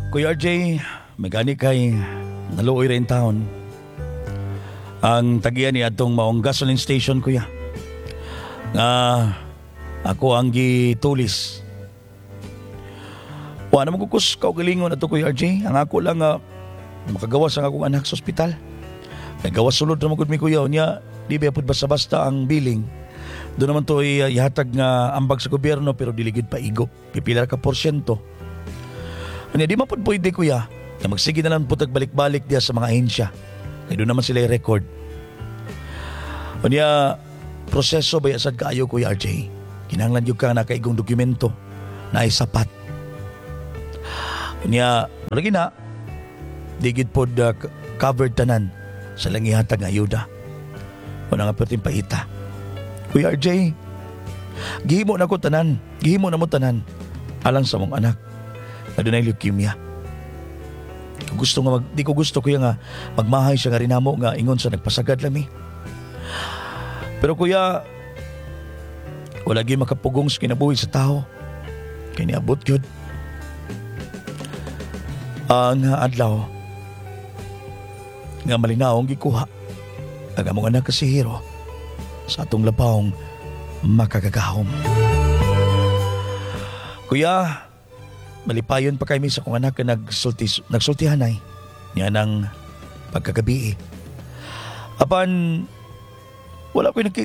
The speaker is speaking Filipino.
Kuya RJ, may gani kay naluoy rin taon. Ang tagian ni atong maong gasoline station, kuya. Nga ako ang gitulis. Wa naman kukus kaugalingon ato, Kuya RJ. Ang ako lang makagawas ang akong anak sa ospital. Nagawas sulod naman gud mi, kuya. Unya, di ba pud basta-basta ang billing. Doon naman to ihatag nga ambag sa gobyerno pero diligid pa igop. Pipila ka porsyento. Unya, di man pud pwede, kuya. Na magsige na lang po balik-balik diya sa mga ahensya. Kaya doon naman sila i-record. Unya, proseso ba yasad kaayo, Kuya RJ? Kinahanglan yung ka nakaigong dokumento na ay sapat. Unya, malagi na, digid po covered tanan sa langihatag nga ayuda. Wala nga pating paita. Kuya RJ, gihimo na ko tanan. Gihimo na mo tanan. Alang sa mong anak na doon ay leukemia. Di ko gusto kuya nga magmahay siya nga rinamo nga ingon sa nagpasagad lami. Pero kuya, wala gyud makapugong sa kinabuhi sa tao. Kaya niabot yun. Ang adlaw nga malinaong gikuha ang among anak si Hero sa atong labawong makagagahom. Kuya, malipayon pa kami sa kong anak na nagsultihanay niya ng pagkagabi. Apan, wala ko'y